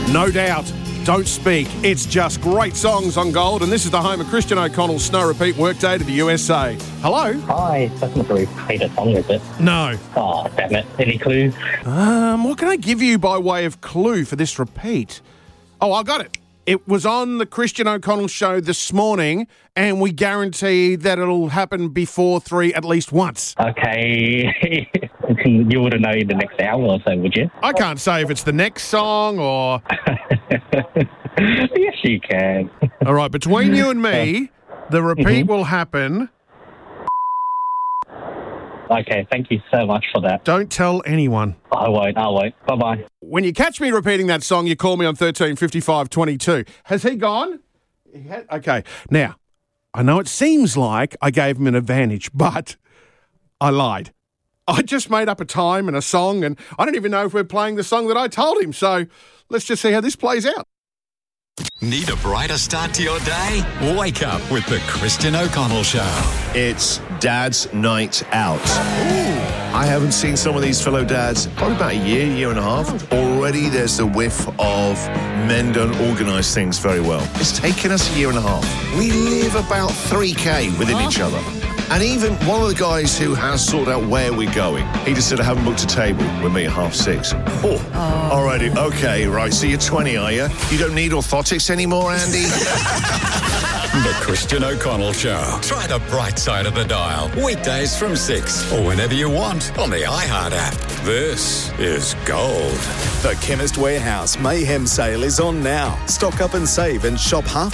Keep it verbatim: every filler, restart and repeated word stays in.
No doubt. Don't speak. It's just great songs on Gold, and this is the home of Christian O'Connell's Snow Repeat Workday to the U S A. Hello? Hi, that's not a repeated song, is it? No. Oh, damn it. Any clues? Um, what can I give you by way of clue for this repeat? Oh, I got it. It was on the Christian O'Connell show this morning, and we guarantee that it'll happen before three at least once. Okay. You wouldn't know in the next hour or so, would you? I can't say if it's the next song or... Yes, you can. All right, between you and me, the repeat mm-hmm. will happen. Okay, thank you so much for that. Don't tell anyone. I won't, I won't. Bye-bye. When you catch me repeating that song, you call me on thirteen fifty-five twenty-two. Has he gone? He had, okay, now, I know it seems like I gave him an advantage, but I lied. I just made up a time and a song, and I don't even know if we're playing the song that I told him, so let's just see how this plays out. Need a brighter start to your day? Wake up with the Christian O'Connell Show. It's Dad's Night Out. Ooh. I haven't seen some of these fellow dads probably about a year, year and a half. Already there's the whiff of men don't organise things very well. It's taken us a year and a half. We live about three K within each other. And even one of the guys who has sorted out where we're going, he just said, I haven't booked a table with me at half six. Oh, oh. Alrighty, okay, right, so you're twenty, are you? You don't need orthotics anymore, Andy? The Christian O'Connell Show. Try the bright side of the dial. Weekdays from six or whenever you want on the iHeart app. This is Gold. The Chemist Warehouse Mayhem Sale is on now. Stock up and save and shop half